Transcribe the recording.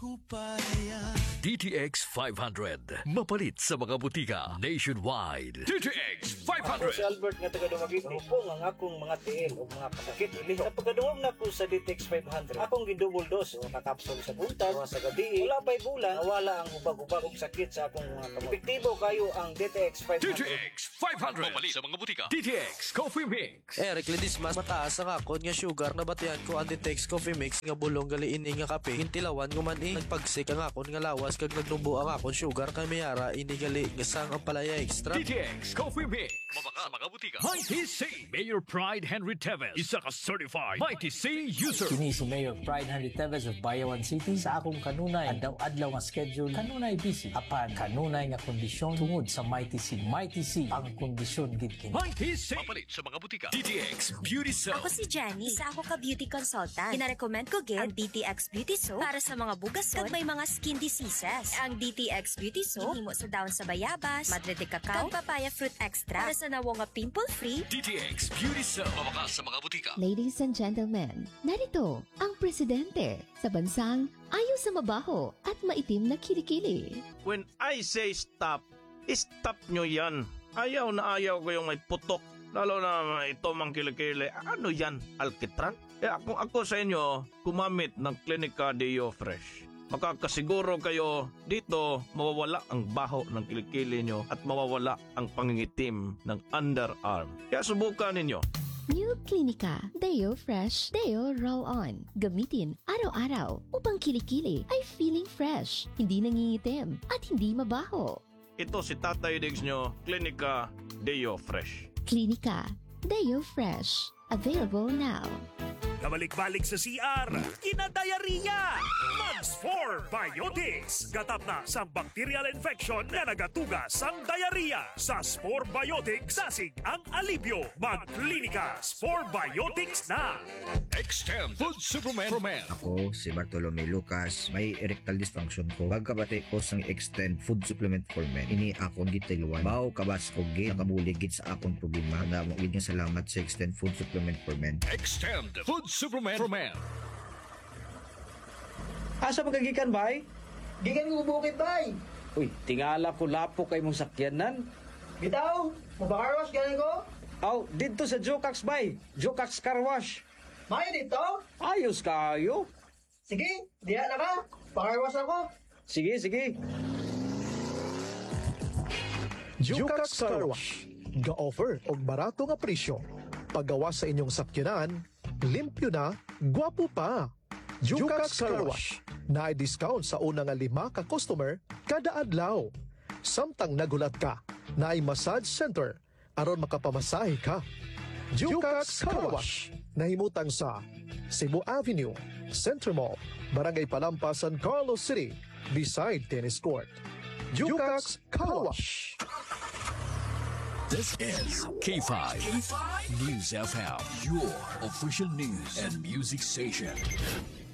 DTX 500. Mapalit sa mga butika nationwide. DTX Ako si 500. Albert nga taga Dumagit. Hupong ang akong mga tiil o mga pasakit. Sa pagkadungog na ko sa DTX 500, akong gidouble dose o kakapsol sa buntag o sa gabi. Wala ba'y bulan, nawala ang hubag-hubag o sakit sa akong mga kamay. Epektibo kayo ang DTX 500. DTX 500. Mapalit sa mga butika. DTX Coffee Mix. Eric Ledis mas mataas ang akon nga sugar na batihan ko ang Ditex Coffee Mix nga bulong gali ini nga kape hintilawan guman nagpagsik ang akon nga lawas kag nagnubo ang akon sugar kay mayara ini gali nga sang ang palaya extra. DTX Coffee Mix. Mabaka sa mga butika. Mighty C. Mayor Pride Henry Teves. Isa ka certified Mighty C user. Kini si Mayor Pride Henry Teves of Bayawan City sa akong kanunay adlaw-adlaw nga schedule kanunay busy apan kanunay nga kondisyon tungod sa Mighty C. Mighty C ang kondisyon gid kini. Mighty C. Mapalit sa mga butika. DTX Beauty Soap. Ako si Jenny, isa ako ka beauty consultant. Pinarecommend ko gid ang DTX Beauty Soap para sa mga bugason kag may mga skin diseases. Ang DTX Beauty Soap gihimo sa dahon sa bayabas, madre de cacao, kag papaya fruit extra para sa nawo nga pimple-free. DTX Beauty Soap. Mabaka sa mga butika. Ladies and gentlemen, narito ang presidente sa bansang ayaw sa mabaho at maitim na kilikili. When I say stop, stop nyo yan. Ayaw na ayaw ko yung may putok. Lalo na ito mang kilikili. Ano yan? Alkitran? Ako sa inyo, gumamit ng Clinica Deo Fresh. Makakasiguro kayo dito mawawala ang baho ng kilikili nyo at mawawala ang pangingitim ng underarm. Kaya subukan ninyo. New Clinica Deo Fresh Deo Roll-On. Gamitin araw-araw upang kilikili ay feeling fresh, hindi nangingitim at hindi mabaho. Ito si Tatay Diggs nyo, Clinica Deo Fresh. Clinica Deo Fresh. Available now. Kabalik-balik sa CR, kinadayariya! Mags 4 Biotics. Gatap na sa bacterial infection na nagatugas ang diarrhea. Sa Spore Biotics, dasig ang alibyo. Mag-klinika, Spore Biotics na! Extend Food Supplement for Men. Ako, si Bartolome Lucas, may erectile dysfunction ko. Pagkabati ko sang Extend Food Supplement for Men, ini akong gitiluan. Bao kabas ko git, nakabuligid sa akong problema. Namawid nga salamat sa Extend Food Supplement for Men. Extend Food Supplement for Men. Asa magagikan, bay? Gigan ko bukid bay. Uy, tingala ko lapo kay mong sakyanan. Bitaw, mabakarwas galing ko. Aw, dito sa Jokax, bay. Jokax Car Wash. May dito? Ayos kayo. Sige, diya na ka. Pakarwas ako. Sige, sige. Jokax Car Wash. Ga-offer og barato nga presyo. Paggawa sa inyong sakyanan, limpyo na, gwapo pa. Jokax Car Wash. Na-discount sa una nga 5 ka customer kada adlaw. Samtang nagulat ka, na-ay massage center aron makapamasahe ka. Jokax Car Wash. Nahimutang sa Cebu Avenue, Center Mall, Barangay Palampas, San Carlos City, beside tennis court. Jokax Car Wash. This is K5 News FM, your official news and music station.